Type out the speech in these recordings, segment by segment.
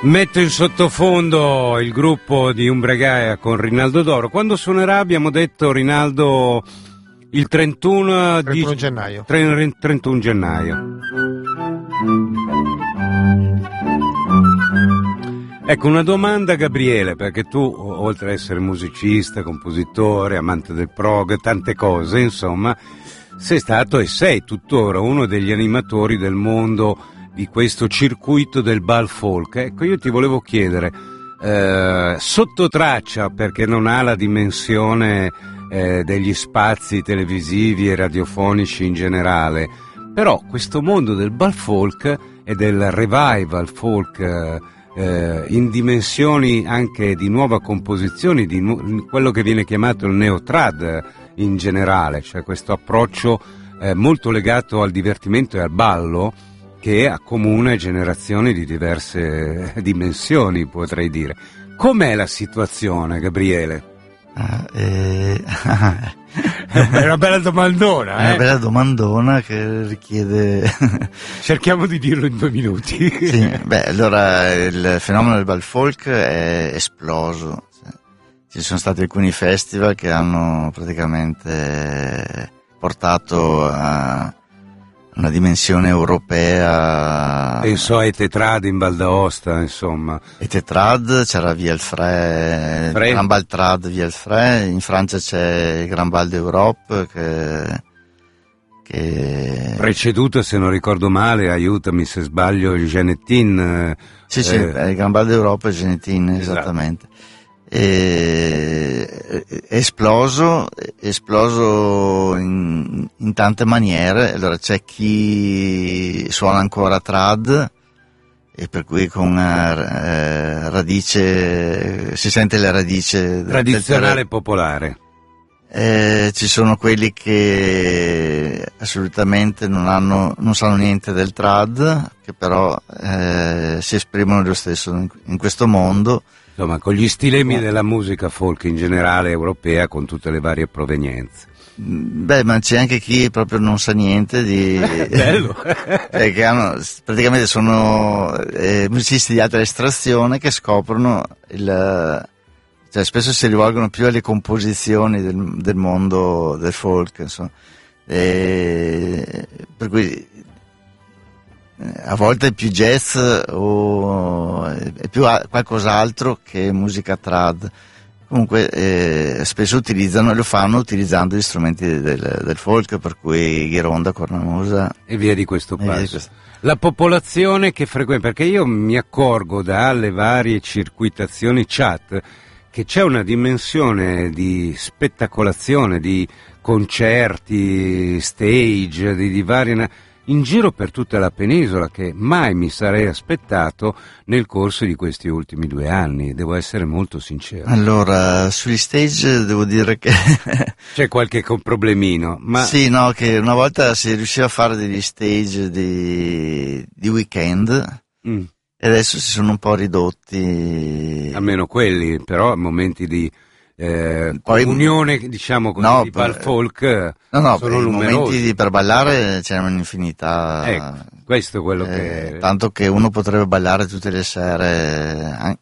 Metto in sottofondo il gruppo di Umbria Gaia con Rinaldo Doro. Quando suonerà, abbiamo detto, Rinaldo, il 31 gennaio. 31 gennaio. Ecco, una domanda, Gabriele, perché tu, oltre ad essere musicista, compositore, amante del prog, tante cose, insomma, sei stato e sei tuttora uno degli animatori del mondo di questo circuito del bal folk. Ecco, io ti volevo chiedere, sotto traccia, perché non ha la dimensione degli spazi televisivi e radiofonici in generale, però questo mondo del bal folk e del revival folk in dimensioni anche di nuova composizione, di quello che viene chiamato il neotrad in generale, cioè questo approccio molto legato al divertimento e al ballo, che accomuna generazioni di diverse dimensioni, potrei dire. Com'è la situazione, Gabriele? È una bella domandona. È una bella domandona che richiede... Cerchiamo di dirlo in 2 minuti. Sì, allora il fenomeno del bal folk è esploso. Ci sono stati alcuni festival che hanno praticamente portato a una dimensione europea. Penso ai Tetrad in Val d'Aosta, insomma. I Tetrad, c'era Via il Fre, Gran Bal Trad Via il Fre, in Francia c'è il Gran Bal d'Europe che preceduto, se non ricordo male, aiutami se sbaglio, il Genetin. Sì, il Gran Bal d'Europe e il Genetin, esatto. Esattamente. È esploso in tante maniere. Allora c'è chi suona ancora trad e per cui con radice si sente la radice tradizionale popolare. Ci sono quelli che assolutamente non sanno niente del trad, che però si esprimono lo stesso in questo mondo. Insomma, con gli stilemi della musica folk in generale europea, con tutte le varie provenienze. Ma c'è anche chi proprio non sa niente di... Bello! Che praticamente sono musicisti di alta estrazione che scoprono cioè spesso si rivolgono più alle composizioni del mondo del folk, insomma. Per cui a volte è più jazz o è più qualcos'altro che musica trad. Comunque spesso lo fanno utilizzando gli strumenti del folk, per cui ghironda, cornamusa e via di questo passo. La popolazione che frequenta, perché io mi accorgo dalle varie circuitazioni chat che c'è una dimensione di spettacolazione, di concerti, stage, di varie... in giro per tutta la penisola, che mai mi sarei aspettato nel corso di questi ultimi 2 anni, devo essere molto sincero. Allora, sugli stage devo dire che... c'è qualche problemino, ma... Sì, no, che una volta si riusciva a fare degli stage di weekend, e adesso si sono un po' ridotti. Almeno quelli, però a momenti di... poi unione, diciamo così, di bal folk sono numerosi. Momenti per ballare c'è un'infinità. Ecco, questo è quello che... Tanto che uno potrebbe ballare tutte le sere,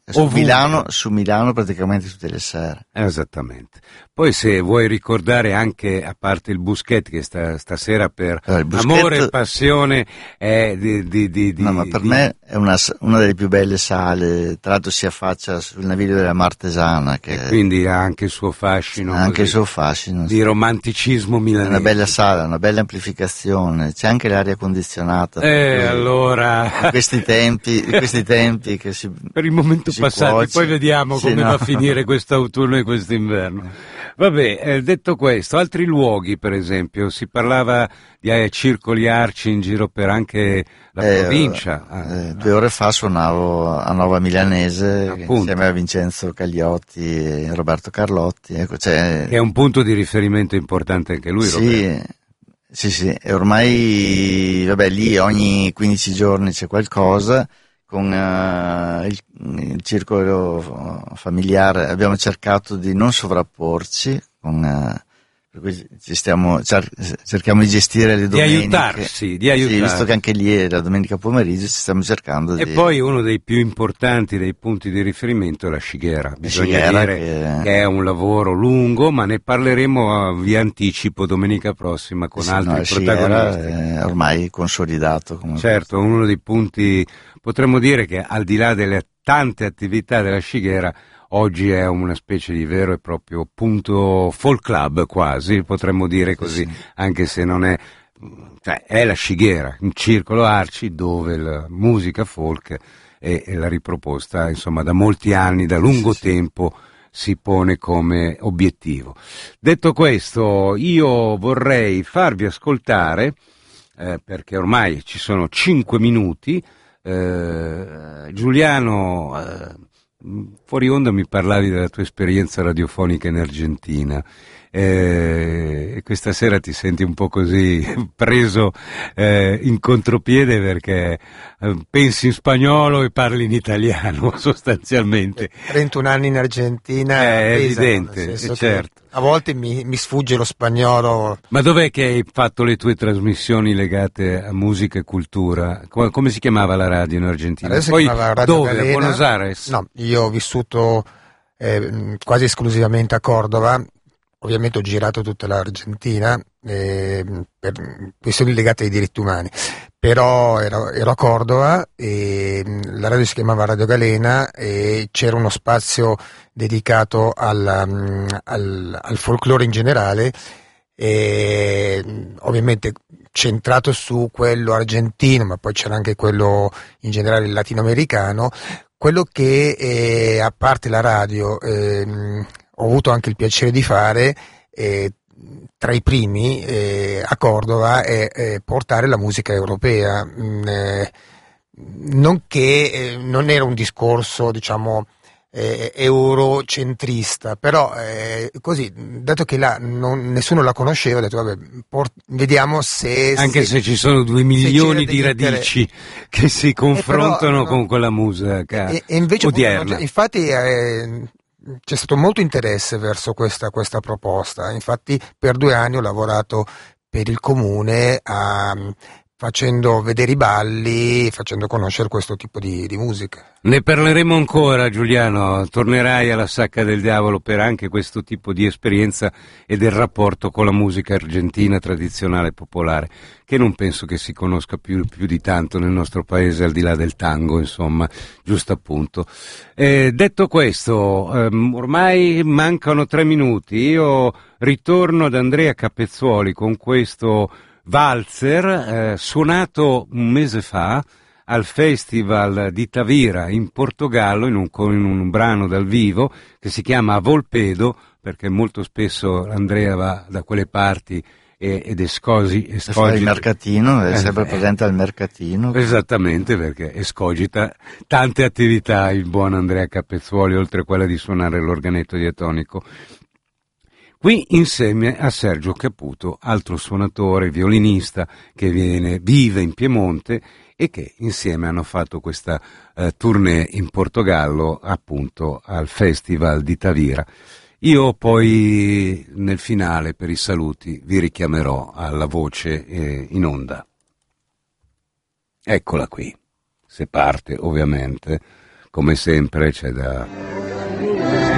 su Milano praticamente tutte le sere. Esattamente. Poi se vuoi ricordare anche, a parte il Busquet, che stasera per amore e passione è ma per me è una delle più belle sale, tra l'altro si affaccia sul naviglio della Martesana, che quindi ha anche il suo fascino, anche il suo fascino di romanticismo milanese. È una bella sala, una bella amplificazione, c'è anche l'aria condizionata. Allora in questi tempi che si per il momento passati cuoce. Poi vediamo come va a finire quest'autunno e quest'inverno. Vabbè, detto questo, altri luoghi, per esempio, si parlava di circoli arci in giro per anche la provincia. 2 ore fa suonavo a Nova Milanese insieme a Vincenzo Cagliotti e Roberto Carlotti. Ecco, che è un punto di riferimento importante anche lui, Roberto. Sì, e ormai, lì ogni 15 giorni c'è qualcosa. Con il circolo familiare abbiamo cercato di non sovrapporci, per cui cerchiamo di gestire le domeniche. Di aiutarsi. Sì, visto che anche lì è la domenica pomeriggio, ci stiamo cercando E poi uno dei più importanti dei punti di riferimento è la Scighera. Bisogna dire che è un lavoro lungo, ma ne parleremo, vi anticipo, domenica prossima con altri protagonisti. È ormai consolidato. Certo, uno dei punti, potremmo dire che al di là delle tante attività della Scighera, oggi è una specie di vero e proprio punto folk club quasi, potremmo dire così, sì. Anche se non è, cioè è la Scighera, un circolo Arci dove la musica folk e la riproposta, insomma, da molti anni, da lungo tempo si pone come obiettivo. Detto questo, io vorrei farvi ascoltare, perché ormai ci sono 5 minuti, Giuliano, fuori onda mi parlavi della tua esperienza radiofonica in Argentina, e questa sera ti senti un po' così preso in contropiede perché pensi in spagnolo e parli in italiano sostanzialmente. 31 anni in Argentina è evidente, certo. A volte mi sfugge lo spagnolo. Ma dov'è che hai fatto le tue trasmissioni legate a musica e cultura? Come si chiamava la radio in Argentina? Adesso poi Radio dove? Galena. A Buenos Aires? No, io ho vissuto quasi esclusivamente a Cordova. Ovviamente ho girato tutta l'Argentina per questioni legate ai diritti umani, però ero a Cordova e la radio si chiamava Radio Galena e c'era uno spazio dedicato al folklore in generale, e ovviamente centrato su quello argentino, ma poi c'era anche quello in generale latinoamericano. Quello che a parte la radio ho avuto anche il piacere di fare tra i primi a Cordova è portare la musica europea, non era un discorso, diciamo, eurocentrista, però così, dato che là nessuno la conosceva, ho detto vabbè, vediamo se ci sono 2 milioni di radici che si confrontano con quella musica e invece odierna. Infatti c'è stato molto interesse verso questa proposta. Infatti per 2 anni ho lavorato per il comune facendo vedere i balli, facendo conoscere questo tipo di musica. Ne parleremo ancora, Giuliano, tornerai alla Sacca del Diavolo per anche questo tipo di esperienza e del rapporto con la musica argentina tradizionale e popolare, che non penso che si conosca più di tanto nel nostro paese, al di là del tango, insomma, giusto appunto. Detto questo, ormai mancano 3 minuti, io ritorno ad Andrea Capezzoli con questo valzer suonato un mese fa al Festival di Tavira in Portogallo in un brano dal vivo che si chiama Volpedo, perché molto spesso Andrea va da quelle parti ed escogita il mercatino, è sempre presente al mercatino. Esattamente, perché escogita tante attività il buon Andrea Capezzoli, oltre a quella di suonare l'organetto diatonico. Qui insieme a Sergio Caputo, altro suonatore, violinista che vive in Piemonte e che insieme hanno fatto questa tournée in Portogallo, appunto al Festival di Tavira. Io poi nel finale, per i saluti, vi richiamerò alla voce in onda. Eccola qui, se parte ovviamente, come sempre c'è da